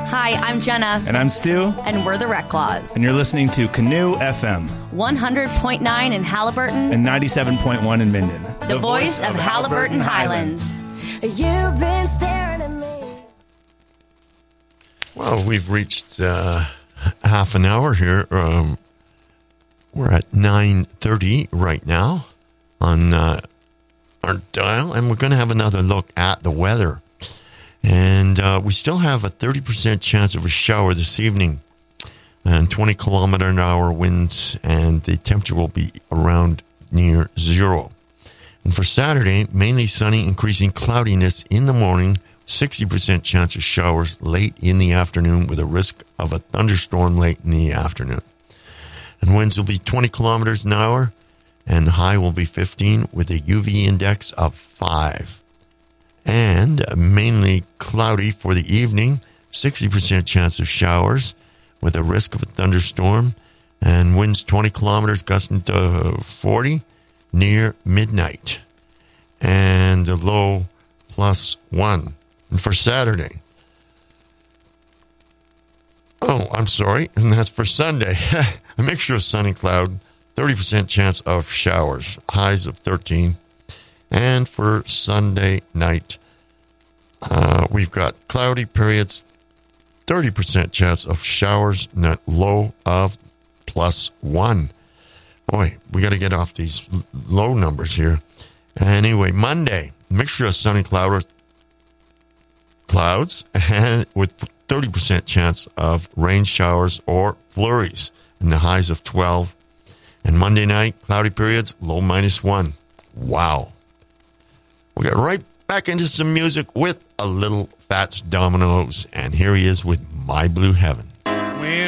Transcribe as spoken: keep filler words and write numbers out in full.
Hi, I'm Jenna. And I'm Stu. And we're the Rec Claws. And you're listening to Canoe F M. one hundred point nine in Halliburton. And ninety-seven point one in Minden. The, the voice, voice of, of Halliburton, Halliburton Highlands. Highlands. You've been staring at me. Well, we've reached uh, half an hour here. Um, we're at nine thirty right now on uh, our dial. And we're going to have another look at the weather. And uh, we still have a thirty percent chance of a shower this evening and twenty kilometer an hour winds, and the temperature will be around near zero. And for Saturday, mainly sunny, increasing cloudiness in the morning, sixty percent chance of showers late in the afternoon with a risk of a thunderstorm late in the afternoon. And winds will be twenty kilometers an hour, and the high will be fifteen with a U V index of five. And mainly cloudy for the evening, sixty percent chance of showers with a risk of a thunderstorm, and winds twenty kilometers gusting to forty near midnight. And the low plus one. And for Saturday, oh, I'm sorry, and that's for Sunday. A mixture of sun and cloud, thirty percent chance of showers, highs of thirteen. And for Sunday night, uh, we've got cloudy periods, thirty percent chance of showers, and a low of plus one. Boy, we got to get off these low numbers here. Anyway, Monday, mixture of sun and cloud, clouds, and with thirty percent chance of rain showers or flurries, and the highs of twelve. And Monday night, cloudy periods, low minus one. Wow. We got right back into some music with a little Fats Dominoes, and here he is with My Blue Heaven.